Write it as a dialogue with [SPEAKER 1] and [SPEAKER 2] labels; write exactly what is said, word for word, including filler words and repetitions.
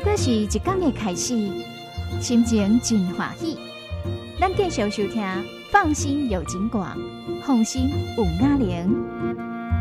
[SPEAKER 1] 倒是一天的开始，心情真欢喜。咱继续收听《放心有景广》，放心有雅玲。